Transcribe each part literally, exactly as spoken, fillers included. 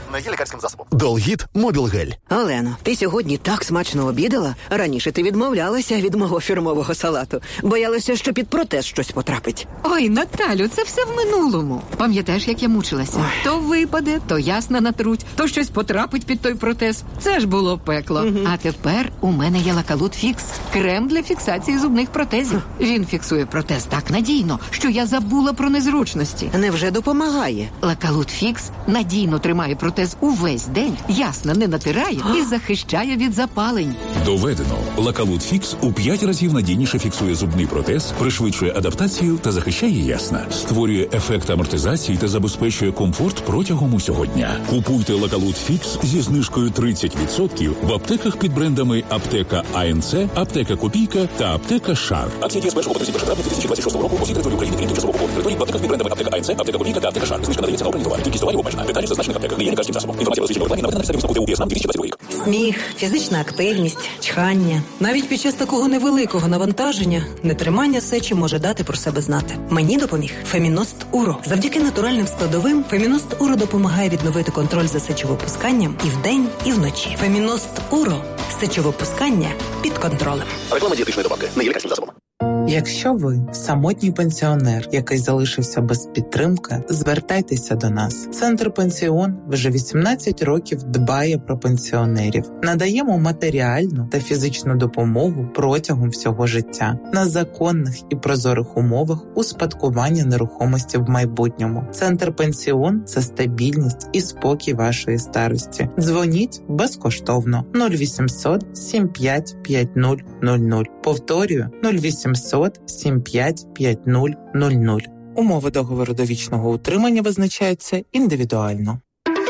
не є лікарським засобом. Долгіт Мобілгель. Олено, ти сьогодні так смачно обідала. Раніше ти відмовлялася від мого фірмового салату. Боялася, що під протез щось потрапить. Ой, Наталю, це все в минулому. Пам'ятаєш, як я мучилася? Ой. То випаде, то ясно натруть, то щось потрапить під той протез. Це ж було пекло. Угу. А тепер у мене є Лакалут Фікс. Крем для фіксації зубних протезів. Він фіксує протез так надійно, що я забула про незручності. Невже допомагає? Лакалут Фікс надійно тримає протез увесь день, ясно не натирає і захищає від запалень. Доведено. Лакалут Фікс у п'ять разів надійніше фіксує зубний протез, пришвидшує адаптацію та захищає ясна. Створює ефект амортизації та забезпечує комфорт протягом усього дня. Купуйте Лакалут Фікс зі знижкою тридцять відсотків в аптеках під брендами Аптека АНЦ, Аптека Копійка та Аптека Шар. Акція діє з першого по тридцятого першого травня дві тисячі двадцять шостого року по всій території України, крім тимчасового окупованих територій, в аптеках під брендами Аптека АНЦ, Аптека Копійка та Аптека Шар. Знижка надається на обрані товари. Кількість товарів обмежена. Деталі в зазначених аптеках. Не є лікарським засобом. Інформація про рекламі наведена на підставі висновку ТУ ПІСНАМ дві тисячі двадцятий рік. Сміх, фізична активність, чхання. Навіть під час такого невеликого навантаження нетримання сечі може дати про себе знати. Мені допоміг Феміност Уро. Завдяки натуральним складовим Феміност Уро допомагає відновити контроль за сечовипусканням і вдень, і вночі. Феміност Уро. Сечовипускання під контролем. Реклама дієтичної добавки. Не є лікарським засобом. Якщо ви самотній пенсіонер, який залишився без підтримки, звертайтеся до нас. Центр Пенсіон вже вісімнадцять років дбає про пенсіонерів. Надаємо матеріальну та фізичну допомогу протягом всього життя на законних і прозорих умовах успадкування нерухомості в майбутньому. Центр Пенсіон – це стабільність і спокій вашої старості. Дзвоніть безкоштовно нуль вісімсот сім п'ять п'ять нуль нуль нуль. Повторюю нуль вісімсот сім п'ять п'ять нуль нуль нуль. Умови договору довічного утримання визначаються індивідуально.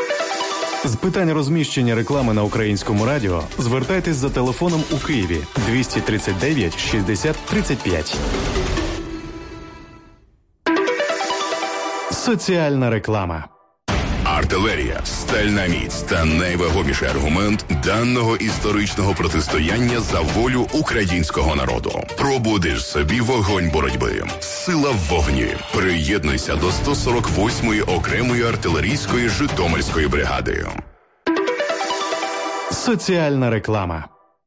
З питань розміщення реклами на Українському радіо звертайтесь за телефоном у Києві двісті тридцять дев'ять шістдесят тридцять п'ять. Соціальна реклама. Артилерія, стальна міць та найвагоміший аргумент даного історичного протистояння за волю українського народу. Пробудиш собі вогонь боротьби. Сила в вогні. Приєднуйся до сто сорок восьмої окремої артилерійської Житомирської бригади. Соціальна реклама.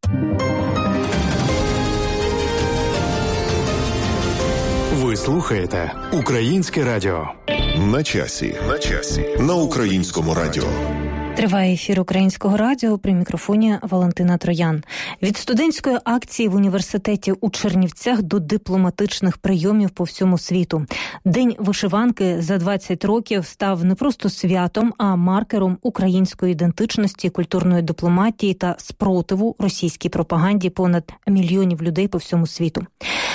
Ви слухаєте Українське радіо. На часі. На часі. На Українському радіо. Триває ефір Українського радіо, при мікрофоні Валентина Троян. Від студентської акції в університеті у Чернівцях до дипломатичних прийомів по всьому світу. День вишиванки за двадцять років став не просто святом, а маркером української ідентичності, культурної дипломатії та спротиву російській пропаганді понад мільйонів людей по всьому світу.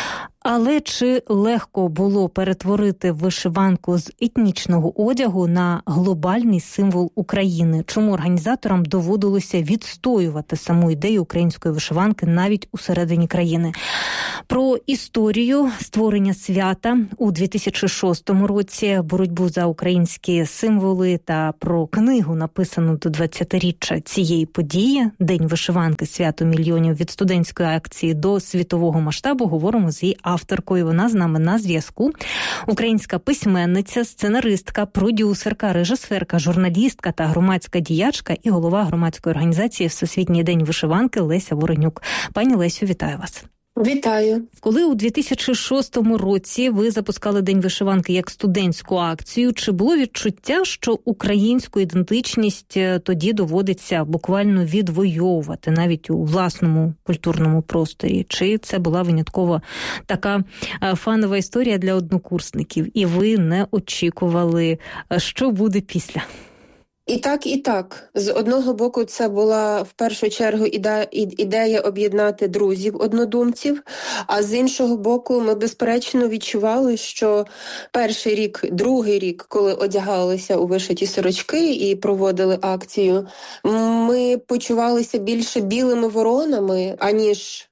Але чи легко було перетворити вишиванку з етнічного одягу на глобальний символ України? Чому організаторам доводилося відстоювати саму ідею української вишиванки навіть усередині країни? Про історію створення свята у дві тисячі шостому році, боротьбу за українські символи та про книгу, написану до двадцятиріччя цієї події «День вишиванки. Свято мільйонів від студентської акції до світового масштабу» говоримо з її авторкою. Вона з нами на зв'язку. Українська письменниця, сценаристка, продюсерка, режисерка, журналістка та громадська діячка і голова громадської організації «Всесвітній день вишиванки» Леся Воронюк. Пані Лесю, вітаю вас. Вітаю. Коли у дві тисячі шостому році ви запускали День вишиванки як студентську акцію, чи було відчуття, що українську ідентичність тоді доводиться буквально відвоювати навіть у власному культурному просторі? Чи це була винятково така фанова історія для однокурсників, і ви не очікували, що буде після? І так, і так. З одного боку, це була в першу чергу іде, ідея об'єднати друзів-однодумців, а з іншого боку, ми безперечно відчували, що перший рік, другий рік, коли одягалися у вишиті сорочки і проводили акцію, ми почувалися більше білими воронами, аніж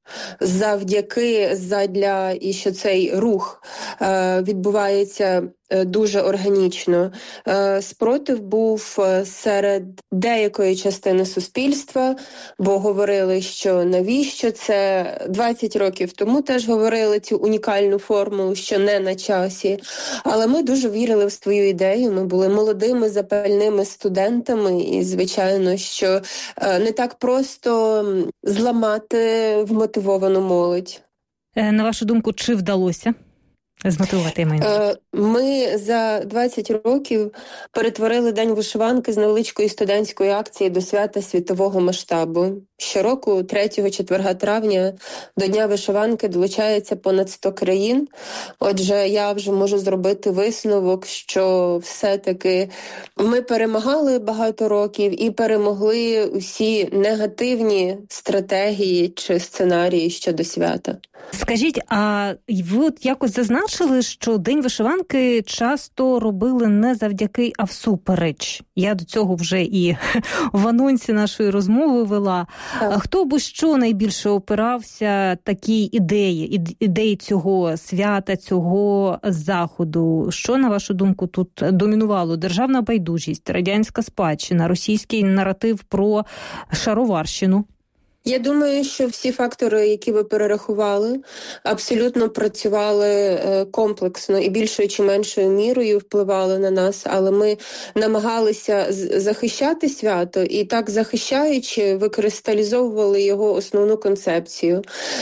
завдяки, задля, і що цей рух е, відбувається дуже органічно. Спротив був серед деякої частини суспільства, бо говорили, що навіщо це. двадцять років тому теж говорили цю унікальну формулу, що не на часі. Але ми дуже вірили в свою ідею, ми були молодими, запальними студентами, і, звичайно, що не так просто зламати вмотивовану молодь. На вашу думку, чи вдалося змотивувати мене? Ми за двадцять років перетворили День вишиванки з невеличкої студентської акції до свята світового масштабу. Щороку, третього четверга травня, до Дня вишиванки долучається понад сто країн. Отже, я вже можу зробити висновок, що все-таки ми перемагали багато років і перемогли усі негативні стратегії чи сценарії щодо свята. Скажіть, а ви от якось зазначили, що День вишиванки часто робили не завдяки, а всупереч. Я до цього вже і в анонсі нашої розмови вела. Так. Хто би що найбільше опирався такій ідеї, ідеї цього свята, цього заходу? Що, на вашу думку, тут домінувало? Державна байдужість, радянська спадщина, російський наратив про шароварщину? Я думаю, що всі фактори, які ви перерахували, абсолютно працювали комплексно і більшою чи меншою мірою впливали на нас, але ми намагалися захищати свято і так захищаючи, викристалізовували його основну концепцію.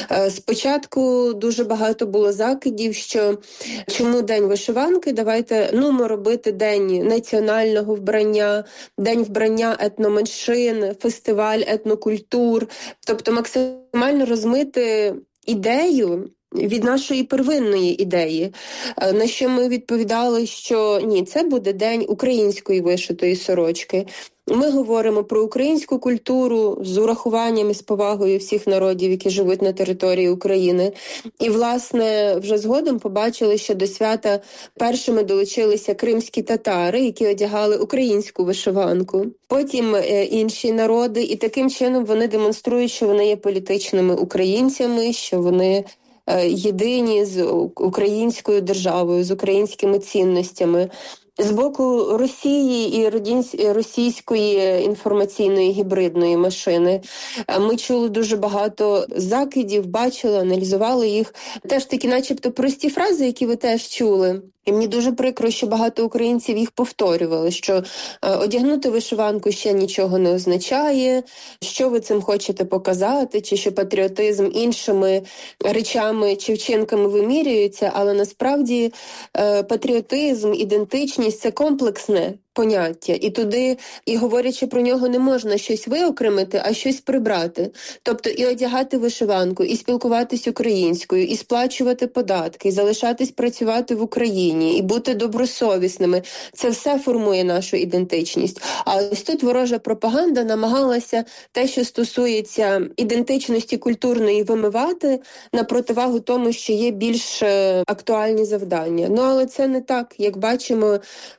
Спочатку дуже багато було закидів, що чому День вишиванки, давайте, ну, ми робити День національного вбрання, День вбрання етноменшин, фестиваль етнокультур. Тобто максимально розмити ідею від нашої первинної ідеї, на що ми відповідали, що ні, це буде День української вишитої сорочки. Ми говоримо про українську культуру з урахуванням і з повагою всіх народів, які живуть на території України. І, власне, вже згодом побачили, що до свята першими долучилися кримські татари, які одягали українську вишиванку. Потім інші народи, і таким чином вони демонструють, що вони є політичними українцями, що вони єдині з українською державою, з українськими цінностями. З боку Росії і російської інформаційної гібридної машини ми чули дуже багато закидів, бачили, аналізували їх. Теж такі начебто прості фрази, які ви теж чули. І мені дуже прикро, що багато українців їх повторювали, що одягнути вишиванку ще нічого не означає, що ви цим хочете показати, чи що патріотизм іншими речами чи вчинками вимірюється, але насправді патріотизм, ідентичність – це комплексне поняття. І туди, і говорячи про нього, не можна щось виокремити, а щось прибрати. Тобто і одягати вишиванку, і спілкуватись українською, і сплачувати податки, і залишатись працювати в Україні, і бути добросовісними. Це все формує нашу ідентичність. А ось тут ворожа пропаганда намагалася те, що стосується ідентичності культурної, вимивати на противагу тому, що є більш актуальні завдання. Ну, але це не так. Як бачимо,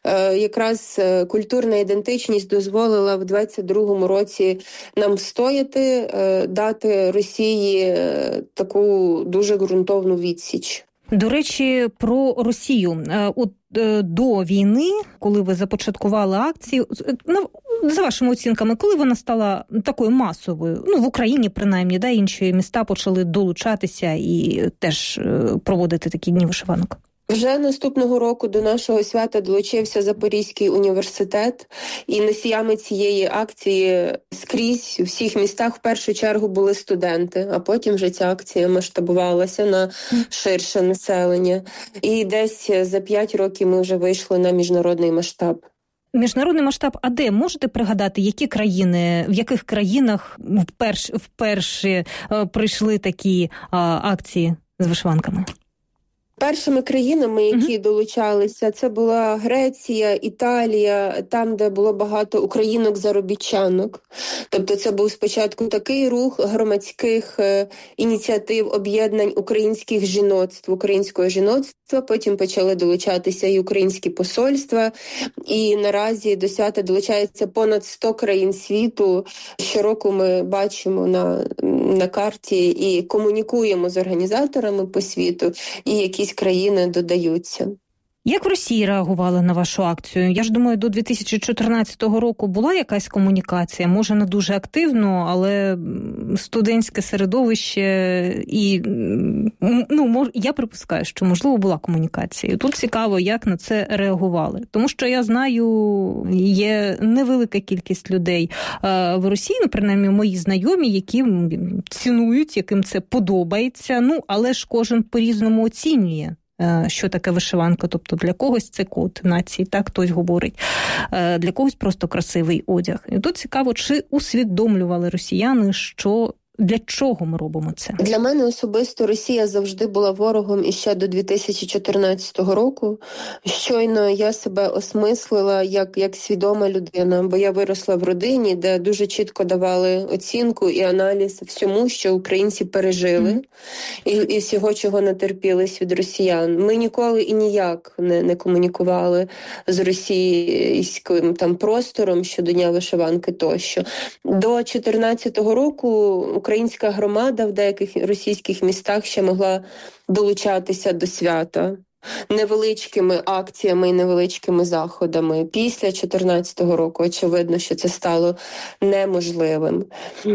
якраз культурна ідентичність дозволила в двадцять другому році нам встояти, дати Росії таку дуже ґрунтовну відсіч. До речі, про Росію. От до війни, коли ви започаткували акцію, за вашими оцінками, коли вона стала такою масовою, ну в Україні принаймні, да, інші міста почали долучатися і теж проводити такі дні вишиванок? Вже наступного року до нашого свята долучився Запорізький університет, і носіями цієї акції скрізь у всіх містах в першу чергу були студенти, а потім вже ця акція масштабувалася на ширше населення. І десь за п'ять років ми вже вийшли на міжнародний масштаб. Міжнародний масштаб, а де? Можете пригадати, які країни, в яких країнах вперше, вперше прийшли такі а, акції з вишиванками? Першими країнами, які mm-hmm. долучалися, це була Греція, Італія, там, де було багато українок-заробітчанок. Тобто це був спочатку такий рух громадських е, ініціатив, об'єднань українських жіноцтв, українського жіноцтва, потім почали долучатися і українські посольства, і наразі до свята долучається понад сто країн світу. Щороку ми бачимо на, на карті і комунікуємо з організаторами по світу, і які країни додаються. Як в Росії реагували на вашу акцію? Я ж думаю, до дві тисячі чотирнадцятого року була якась комунікація, може не дуже активно, але студентське середовище і, ну, я припускаю, що, можливо, була комунікація. Тут цікаво, як на це реагували. Тому що, я знаю, є невелика кількість людей в Росії, ну, принаймні, мої знайомі, які цінують, яким це подобається, ну, але ж кожен по-різному оцінює, що таке вишиванка. Тобто для когось це код нації, так хтось говорить, для когось просто красивий одяг. І тут цікаво, чи усвідомлювали росіяни, що для чого ми робимо це? Для мене особисто Росія завжди була ворогом іще до дві тисячі чотирнадцятого року. Щойно я себе осмислила як, як свідома людина, бо я виросла в родині, де дуже чітко давали оцінку і аналіз всьому, що українці пережили, mm-hmm. і, і всього, чого натерпілись від росіян. Ми ніколи і ніяк не, не комунікували з російським там простором щодо Дня вишиванки тощо. До чотирнадцятого року українська громада в деяких російських містах ще могла долучатися до свята невеличкими акціями і невеличкими заходами. Після чотирнадцятого року, очевидно, що це стало неможливим.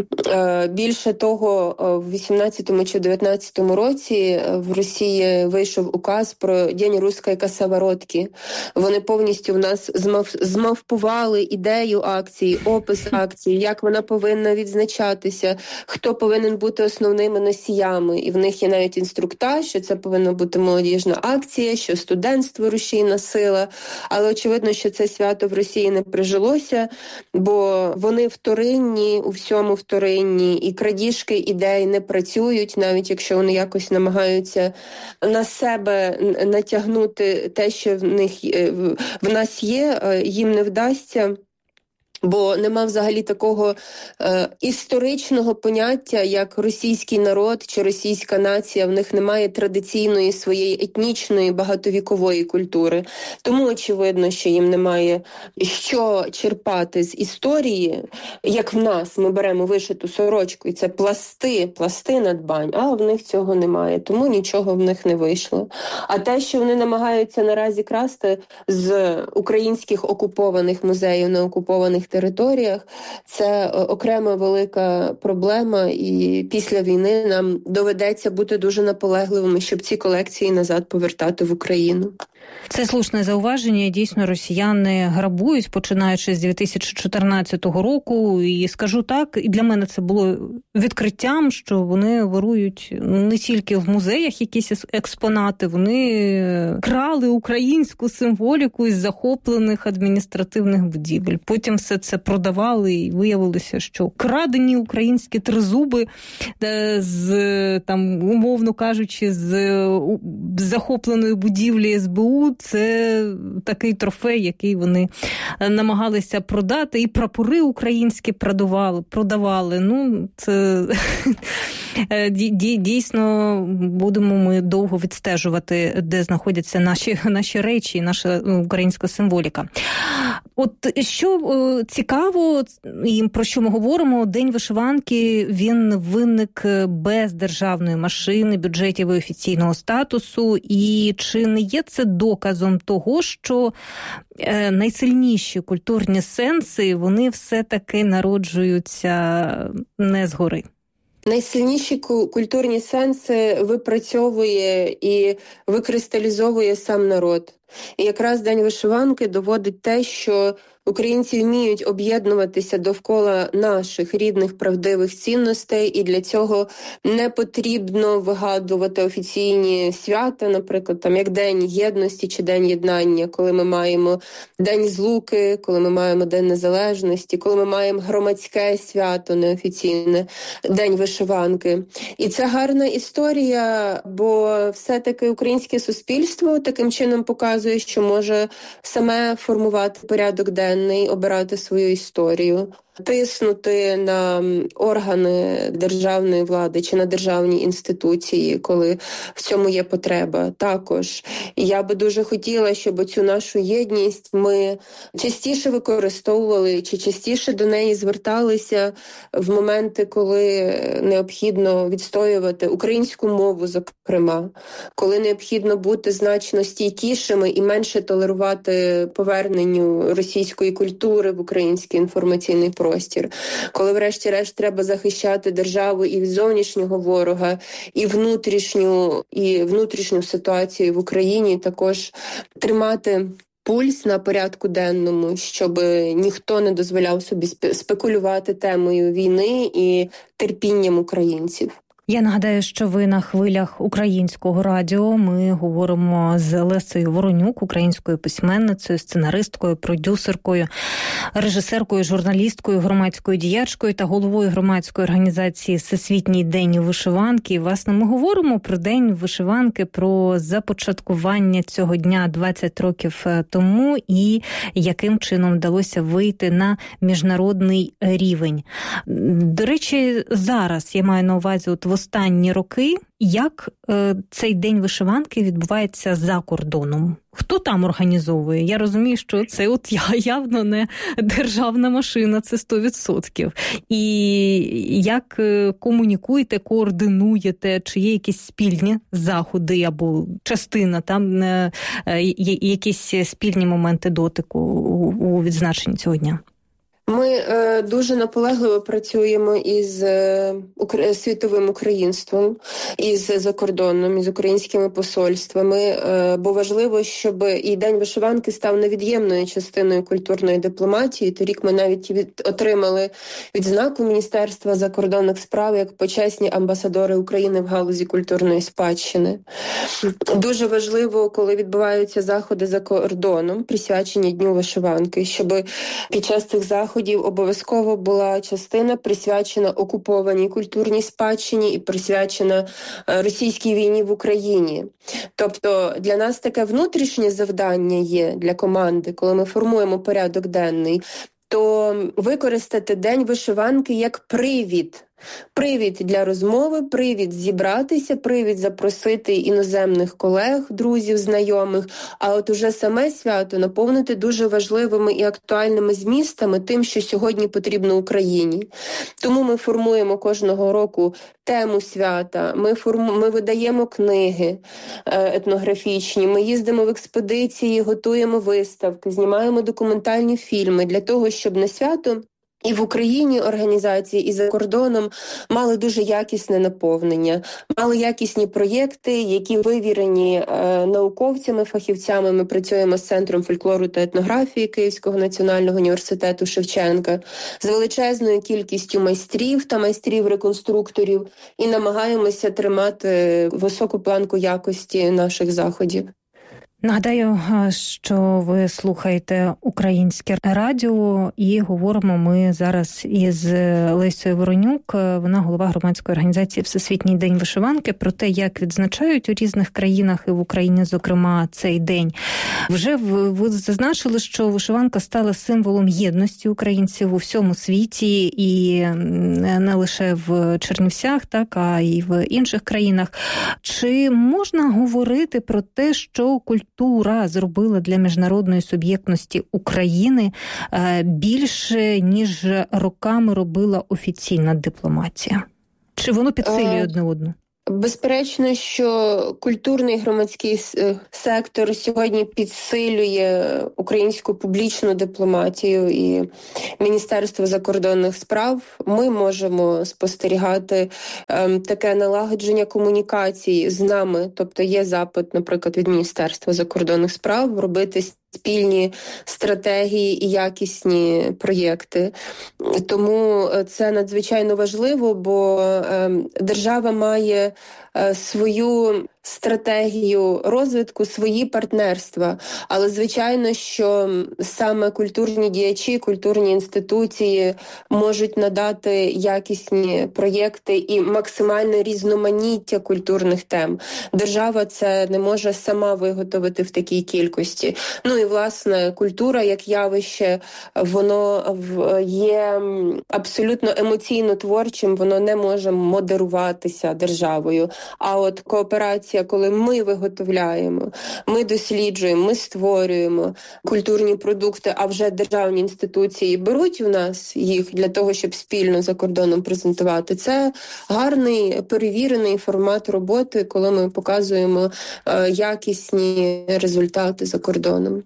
Більше того, в вісімнадцятому чи дев'ятнадцятому році в Росії вийшов указ про День Руської косоворотки. Вони повністю в нас змав, змавпували ідею акції, опис акції, як вона повинна відзначатися, хто повинен бути основними носіями. І в них є навіть інструктаж, що це повинна бути молодіжна акція, що студентство рушійна сила, але очевидно, що це свято в Росії не прижилося, бо вони вторинні, у всьому вторинні, і крадіжки ідей не працюють, навіть якщо вони якось намагаються на себе натягнути те, що в них в нас є, їм не вдасться. Бо нема взагалі такого е, історичного поняття, як російський народ чи російська нація. В них немає традиційної своєї етнічної багатовікової культури. Тому очевидно, що їм немає що черпати з історії, як в нас. Ми беремо вишиту сорочку, і це пласти, пласти надбань, а в них цього немає. Тому нічого в них не вийшло. А те, що вони намагаються наразі красти з українських окупованих музеїв на окупованих територіях, це окрема велика проблема, і після війни нам доведеться бути дуже наполегливими, щоб ці колекції назад повертати в Україну. Це слушне зауваження. Дійсно, росіяни грабують, починаючи з дві тисячі чотирнадцятого року. І скажу так, і для мене це було відкриттям, що вони ворують не тільки в музеях якісь експонати, вони крали українську символіку із захоплених адміністративних будівель. Потім все це продавали, і виявилося, що крадені українські тризуби з, там, умовно кажучи, з захопленої будівлі ес бе у, це такий трофей, який вони намагалися продати, і прапори українські продавали. продавали. Ну, це дійсно будемо ми довго відстежувати, де знаходяться наші, наші речі, наша українська символіка. От що цікаво, і про що ми говоримо, День вишиванки, він виник без державної машини, бюджетів і офіційного статусу, і чи не є це доказом того, що найсильніші культурні сенси, вони все-таки народжуються не згори? Найсильніші культурні сенси випрацьовує і викристалізовує сам народ. І якраз День вишиванки доводить те, що Українці вміють об'єднуватися довкола наших рідних правдивих цінностей, і для цього не потрібно вигадувати офіційні свята, наприклад, там як День єдності чи День єднання, коли ми маємо День Злуки, коли ми маємо День Незалежності, коли ми маємо громадське свято неофіційне, День вишиванки. І це гарна історія, бо все-таки українське суспільство таким чином показує, що може саме формувати порядок денний, обирати свою історію, тиснути на органи державної влади чи на державні інституції, коли в цьому є потреба. Також я би дуже хотіла, щоб цю нашу єдність ми частіше використовували чи частіше до неї зверталися в моменти, коли необхідно відстоювати українську мову, зокрема, коли необхідно бути значно стійкішими і менше толерувати поверненню російської культури в український інформаційний простір, коли врешті-решт треба захищати державу і від зовнішнього ворога, і внутрішню, і внутрішню ситуацію в Україні, також тримати пульс на порядку денному, щоб ніхто не дозволяв собі спекулювати темою війни і терпінням українців. Я нагадаю, що ви на хвилях Українського радіо. Ми говоримо з Лесею Воронюк, українською письменницею, сценаристкою, продюсеркою, режисеркою, журналісткою, громадською діячкою та головою громадської організації «Всесвітній день вишиванки». І, власне, ми говоримо про День вишиванки, про започаткування цього дня двадцять років тому і яким чином вдалося вийти на міжнародний рівень. До речі, зараз я маю на увазі от в останні роки, як е, цей День вишиванки відбувається за кордоном? Хто там організовує? Я розумію, що це от явно не державна машина, це сто відсотків. І як е, комунікуєте, координуєте, чи є якісь спільні заходи або частина, там е, е, якісь спільні моменти дотику у, у відзначенні цього дня? Ми е, дуже наполегливо працюємо із е, укр... світовим українством, із закордонням, із українськими посольствами, е, бо важливо, щоб і День вишиванки став невід'ємною частиною культурної дипломатії. Торік ми навіть від... отримали відзнаку Міністерства закордонних справ як почесні амбасадори України в галузі культурної спадщини. Дуже важливо, коли відбуваються заходи за кордоном, присвячені Дню вишиванки, щоб під час цих заходів обов'язково була частина присвячена окупованій культурній спадщині і присвячена російській війні в Україні. Тобто для нас таке внутрішнє завдання є для команди, коли ми формуємо порядок денний, то використати День вишиванки як привід. Привід для розмови, привід зібратися, привід запросити іноземних колег, друзів, знайомих, а от уже саме свято наповнити дуже важливими і актуальними змістами тим, що сьогодні потрібно Україні. Тому ми формуємо кожного року тему свята, ми, форму... ми видаємо книги етнографічні, ми їздимо в експедиції, готуємо виставки, знімаємо документальні фільми для того, щоб на свято і в Україні організації, і за кордоном мали дуже якісне наповнення, мали якісні проєкти, які вивірені е, науковцями, фахівцями. Ми працюємо з Центром фольклору та етнографії Київського національного університету Шевченка, з величезною кількістю майстрів та майстрів-реконструкторів і намагаємося тримати високу планку якості наших заходів. Нагадаю, що ви слухаєте Українське радіо, і говоримо ми зараз із Лесею Воронюк, вона голова громадської організації «Всесвітній день вишиванки», про те, як відзначають у різних країнах і в Україні, зокрема, цей день. Вже ви зазначили, що вишиванка стала символом єдності українців у всьому світі, і не лише в Чернівцях, так, а й в інших країнах. Чи можна говорити про те, що культура Культура зробила для міжнародної суб'єктності України більше, ніж роками робила офіційна дипломатія? Чи воно підсилює одне одне? Безперечно, що культурний громадський сектор сьогодні підсилює українську публічну дипломатію і Міністерство закордонних справ. Ми можемо спостерігати ем, таке налагодження комунікацій з нами. Тобто є запит, наприклад, від Міністерства закордонних справ робити спільні стратегії і якісні проєкти. Тому це надзвичайно важливо, бо держава має свою стратегію розвитку, свої партнерства. Але, звичайно, що саме культурні діячі, культурні інституції можуть надати якісні проєкти і максимальне різноманіття культурних тем. Держава це не може сама виготовити в такій кількості. Ну і, власне, культура як явище, воно є абсолютно емоційно творчим, воно не може модеруватися державою. А от кооперація, коли ми виготовляємо, ми досліджуємо, ми створюємо культурні продукти, а вже державні інституції беруть у нас їх для того, щоб спільно за кордоном презентувати. Це гарний, перевірений формат роботи, коли ми показуємо е, якісні результати за кордоном.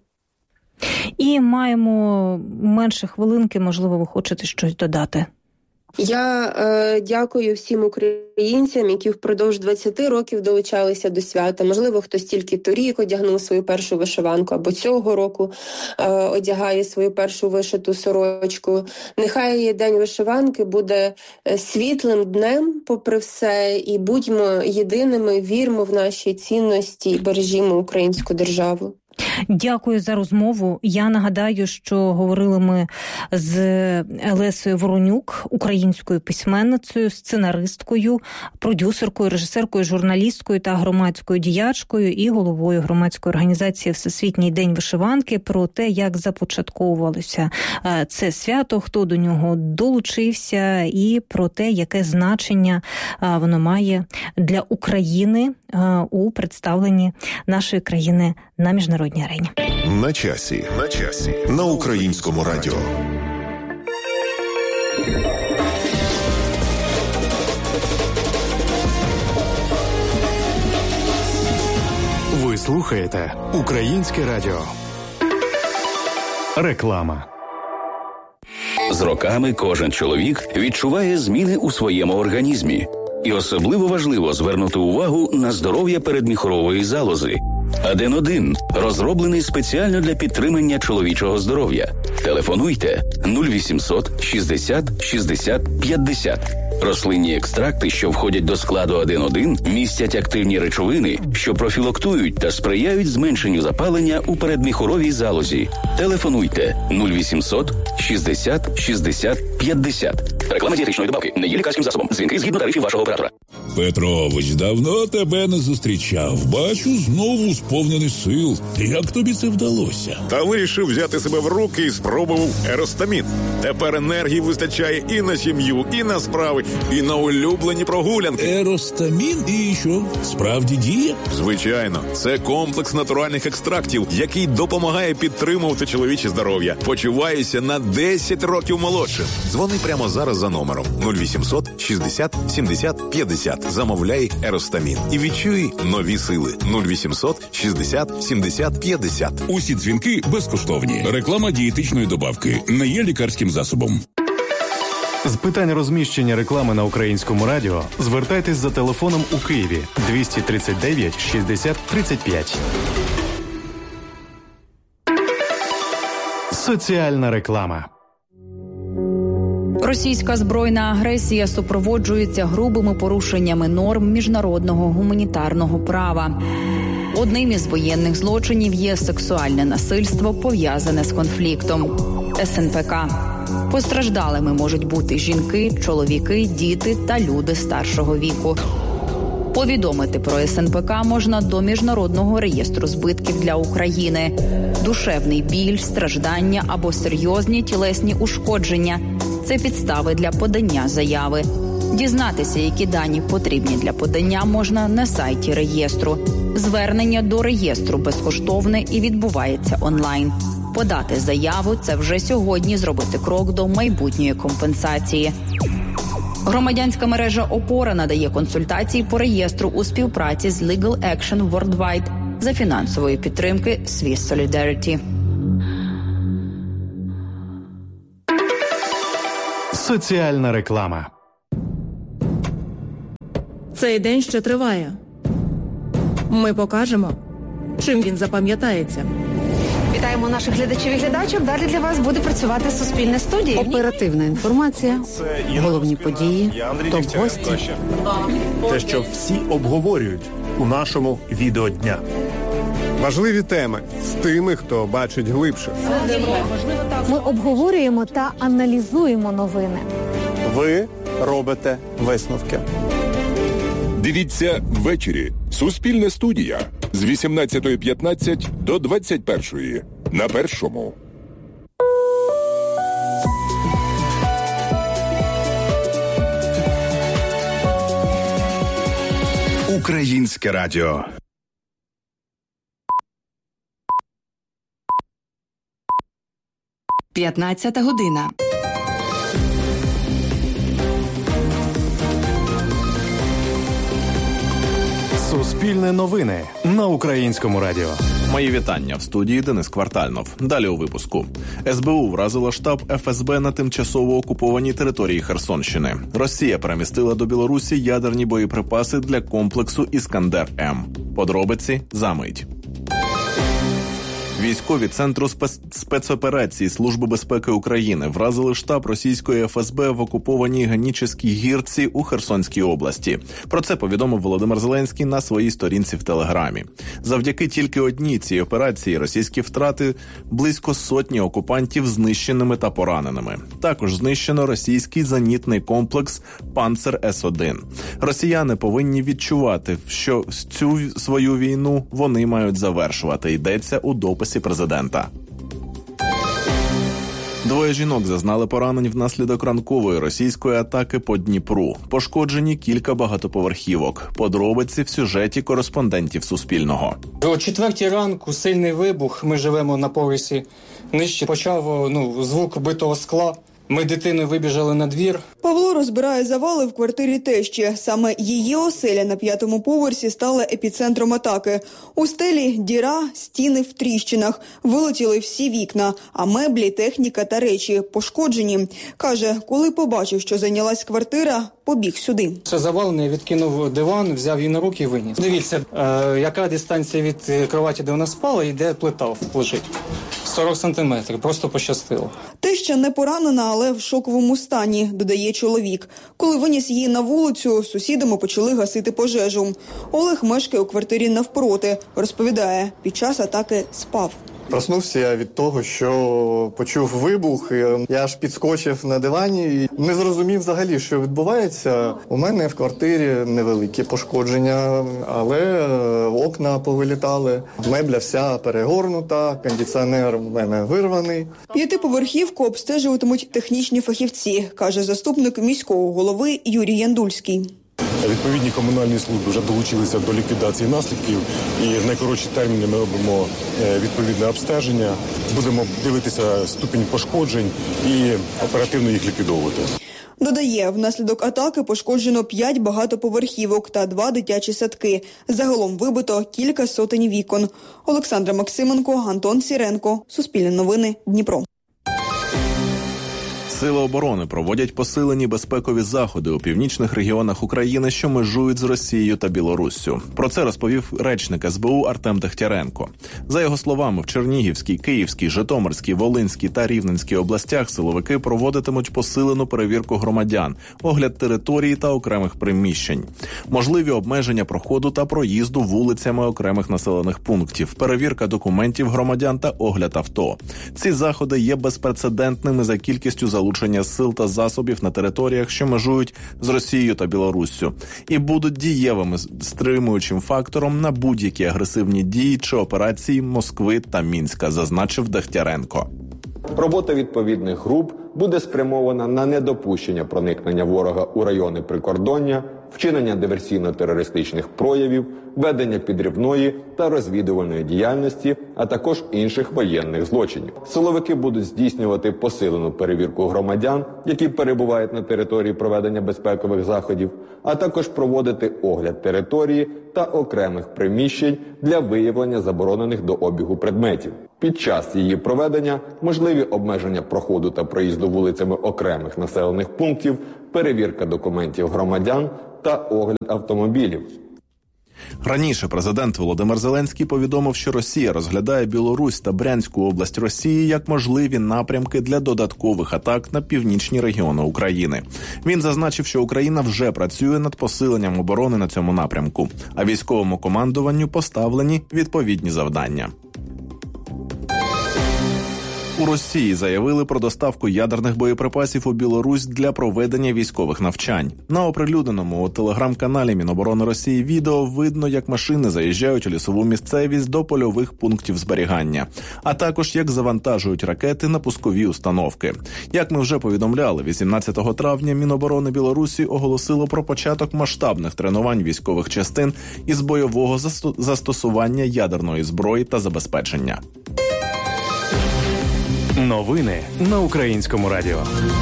І маємо менше хвилинки, можливо, ви хочете щось додати. Я е, дякую всім українцям, які впродовж двадцяти років долучалися до свята. Можливо, хтось тільки торік одягнув свою першу вишиванку, або цього року е, одягає свою першу вишиту сорочку. Нехай День вишиванки буде світлим днем, попри все, і будьмо єдиними, вірмо в наші цінності і бережімо українську державу. Дякую за розмову. Я нагадаю, що говорили ми з Лесею Воронюк, українською письменницею, сценаристкою, продюсеркою, режисеркою, журналісткою та громадською діячкою і головою громадської організації «Всесвітній день вишиванки», про те, як започатковувалося це свято, хто до нього долучився і про те, яке значення воно має для України у представленні нашої країни на міжнародній арені. На часі. На часі. На Українському радіо. Ви слухаєте Українське радіо. Реклама. З роками кожен чоловік відчуває зміни у своєму організмі. І особливо важливо звернути увагу на здоров'я передміхорової залози. Аден один розроблений спеціально для підтримання чоловічого здоров'я. Телефонуйте нуль вісімсот шістдесят шістдесят п'ятдесят. Рослинні екстракти, що входять до складу Аден один, містять активні речовини, що профілактують та сприяють зменшенню запалення у передміхоровій залозі. Телефонуйте нуль вісімсот шістдесят шістдесят п'ятдесят. Реклама дієтичної добавки не є лікарським засобом. Дзвінки згідно тарифів вашого оператора. Петрович, давно тебе не зустрічав. Бачу, знову сповнений сил. Як тобі це вдалося? Та вирішив взяти себе в руки і спробував Еростамін. Тепер енергії вистачає і на сім'ю, і на справи, і на улюблені прогулянки. Еростамін? І що, справді діє? Звичайно. Це комплекс натуральних екстрактів, який допомагає підтримувати чоловіче здоров'я. Почуваюся на десять років молодшим. Дзвони прямо зараз за номером нуль вісімсот шістдесят сімдесят п'ятдесят. Замовляй Еростамін і відчуй нові сили. нуль вісімсот шістдесят сімдесят п'ятдесят. Усі дзвінки безкоштовні. Реклама дієтичної добавки не є лікарським засобом. З питань розміщення реклами на Українському радіо звертайтесь за телефоном у Києві двісті тридцять дев'ять шістдесят тридцять п'ять. Соціальна реклама. Російська збройна агресія супроводжується грубими порушеннями норм міжнародного гуманітарного права. Одним із воєнних злочинів є сексуальне насильство, пов'язане з конфліктом. ес ен пе ка. Постраждалими можуть бути жінки, чоловіки, діти та люди старшого віку. Повідомити про ес ен пе ка можна до Міжнародного реєстру збитків для України. Душевний біль, страждання або серйозні тілесні ушкодження – це підстави для подання заяви. Дізнатися, які дані потрібні для подання, можна на сайті реєстру. Звернення до реєстру безкоштовне і відбувається онлайн. Подати заяву – це вже сьогодні зробити крок до майбутньої компенсації. Громадянська мережа «Опора» надає консультації по реєстру у співпраці з Legal Action Worldwide за фінансової підтримки Swiss Solidarity. Соціальна реклама. Цей день ще триває. Ми покажемо, чим він запам'ятається. Вітаю Вітаємо наших глядачів і глядачок. Далі для вас буде працювати Суспільне студія. Оперативна інформація, головні події, топ-гості. Те, що всі обговорюють у нашому відеодня. Важливі теми з тими, хто бачить глибше. Ми обговорюємо та аналізуємо новини. Ви робите висновки. Дивіться ввечері. Суспільна студія з вісімнадцятої п'ятнадцять до двадцять першої на Першому. Українське радіо. п'ятнадцята година. Суспільне новини на Українському радіо. Мої вітання. В студії Денис Квартальнов. Далі у випуску. ес бе у вразила штаб еф ес бе на тимчасово окупованій території Херсонщини. Росія перемістила до Білорусі ядерні боєприпаси для комплексу «Іскандер-М». Подробиці за мить. Військові Центру спец... спецоперацій Служби безпеки України вразили штаб російської еф ес бе в окупованій Ганічеській гірці у Херсонській області. Про це повідомив Володимир Зеленський на своїй сторінці в Телеграмі. Завдяки тільки одній цій операції російські втрати близько сотні окупантів знищеними та пораненими. Також знищено російський зенітний комплекс «Панцер С один». Росіяни повинні відчувати, що цю свою війну вони мають завершувати, йдеться у дописі президента. Двоє жінок зазнали поранень внаслідок ранкової російської атаки по Дніпру. Пошкоджені кілька багатоповерхівок. Подробиці в сюжеті кореспондентів Суспільного. О четвертій ранку сильний вибух. Ми живемо на поверсі нижче. Почав ну, звук битого скла. Ми дитиною вибіжали на двір. Павло розбирає завали в квартирі тещі. Саме її оселя на п'ятому поверсі стала епіцентром атаки. У стелі діра, стіни в тріщинах. Вилетіли всі вікна, а меблі, техніка та речі пошкоджені. Каже, коли побачив, що зайнялась квартира, побіг сюди. Це завалений, відкинув диван, взяв її на руки і виніс. Дивіться, е, яка дистанція від кроваті, де вона спала, і де плита лежить. сорок сантиметрів, просто пощастило. Теща не поранена, але в шоковому стані, додає чоловік. Коли виніс її на вулицю, сусідами почали гасити пожежу. Олег мешкає у квартирі навпроти. Розповідає, під час атаки спав. Проснувся я від того, що почув вибух, і я аж підскочив на дивані і не зрозумів взагалі, що відбувається. У мене в квартирі невеликі пошкодження, але окна повилітали, мебля вся перегорнута, кондиціонер в мене вирваний. П'ятиповерхівку обстежуватимуть технічні фахівці, каже заступник міського голови Юрій Яндульський. Відповідні комунальні служби вже долучилися до ліквідації наслідків і в найкоротші терміни ми робимо відповідне обстеження, будемо дивитися ступінь пошкоджень і оперативно їх ліквідовувати. Додає, внаслідок атаки пошкоджено п'ять багатоповерхівок та два дитячі садки. Загалом вибито кілька сотень вікон. Олександра Максименко, Антон Сіренко. Суспільне новини, Дніпро. Сили оборони проводять посилені безпекові заходи у північних регіонах України, що межують з Росією та Білоруссю. Про це розповів речник ес бе у Артем Дегтяренко. За його словами, в Чернігівській, Київській, Житомирській, Волинській та Рівненській областях силовики проводитимуть посилену перевірку громадян, огляд території та окремих приміщень, можливі обмеження проходу та проїзду вулицями окремих населених пунктів, перевірка документів громадян та огляд авто. Ці заходи є безпрецедентними за кількістю залучення сил та засобів на територіях, що межують з Росією та Білоруссю, і будуть дієвим стримуючим фактором на будь-які агресивні дії чи операції Москви та Мінська, зазначив Дегтяренко. Робота відповідних груп буде спрямована на недопущення проникнення ворога у райони прикордоння, вчинення диверсійно-терористичних проявів, ведення підривної та розвідувальної діяльності, а також інших воєнних злочинів. Силовики будуть здійснювати посилену перевірку громадян, які перебувають на території проведення безпекових заходів, а також проводити огляд території та окремих приміщень для виявлення заборонених до обігу предметів. Під час її проведення можливі обмеження проходу та проїзду вулицями окремих населених пунктів, перевірка документів громадян та огляд автомобілів. Раніше президент Володимир Зеленський повідомив, що Росія розглядає Білорусь та Брянську область Росії як можливі напрямки для додаткових атак на північні регіони України. Він зазначив, що Україна вже працює над посиленням оборони на цьому напрямку, а військовому командуванню поставлені відповідні завдання. У Росії заявили про доставку ядерних боєприпасів у Білорусь для проведення військових навчань. На оприлюдненому у телеграм-каналі Міноборони Росії відео видно, як машини заїжджають у лісову місцевість до польових пунктів зберігання, а також як завантажують ракети на пускові установки. Як ми вже повідомляли, вісімнадцятого травня Міноборони Білорусі оголосило про початок масштабних тренувань військових частин із бойового застосування ядерної зброї та забезпечення. Новини на Українському радіо.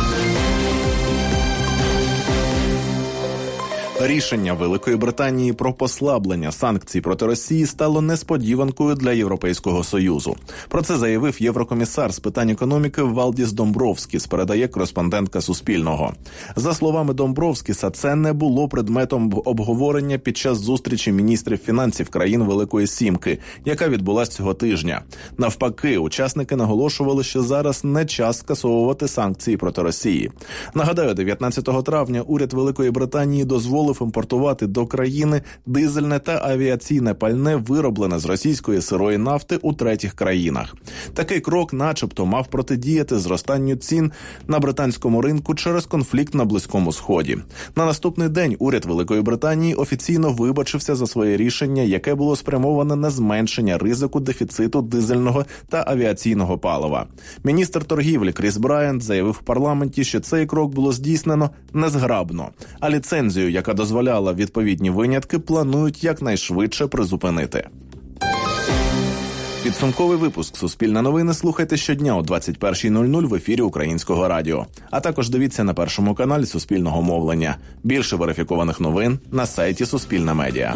Рішення Великої Британії про послаблення санкцій проти Росії стало несподіванкою для Європейського Союзу. Про це заявив єврокомісар з питань економіки Валдіс Домбровскіс, передає кореспондентка Суспільного. За словами Домбровскіса, це не було предметом обговорення під час зустрічі міністрів фінансів країн Великої Сімки, яка відбулася цього тижня. Навпаки, учасники наголошували, що зараз не час скасовувати санкції проти Росії. Нагадаю, дев'ятнадцятого травня уряд Великої Британії дозволив імпортувати до країни дизельне та авіаційне пальне, вироблене з російської сирої нафти у третіх країнах. Такий крок начебто мав протидіяти зростанню цін на британському ринку через конфлікт на Близькому Сході. На наступний день уряд Великої Британії офіційно вибачився за своє рішення, яке було спрямоване на зменшення ризику дефіциту дизельного та авіаційного палива. Міністр торгівлі Кріс Брайант заявив в парламенті, що цей крок було здійснено незграбно, а ліцензію, яка дозволяла відповідні винятки, планують якнайшвидше призупинити. Підсумковий випуск «Суспільне новини» слухайте щодня о двадцять першій нуль нуль в ефірі Українського радіо. А також дивіться на першому каналі Суспільного мовлення. Більше верифікованих новин на сайті Суспільне медіа.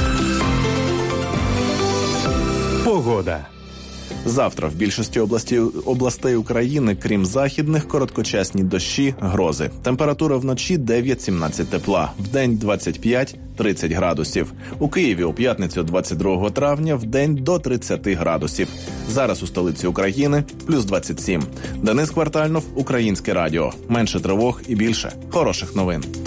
Погода. Завтра в більшості області, областей України, крім західних, короткочасні дощі, грози. Температура вночі дев'ять-сімнадцять тепла, вдень двадцять п'ять - тридцять градусів. У Києві у п'ятницю двадцять другого травня вдень до тридцять градусів. Зараз у столиці України плюс двадцять сім. Денис Квартальнов, Українське радіо. Менше тривог і більше хороших новин.